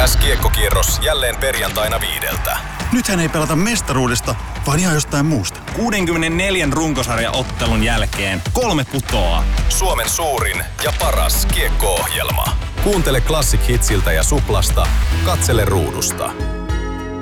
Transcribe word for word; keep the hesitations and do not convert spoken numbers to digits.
Jääs-kiekkokierros jälleen perjantaina viideltä. Nythän ei pelata mestaruudesta, vaan ihan jostain muusta. kuudenkymmenenneljän runkosarjaottelun jälkeen kolme putoaa. Suomen suurin ja paras kiekko-ohjelma. Kuuntele Classic Hitsiltä ja Suplasta. Katsele ruudusta.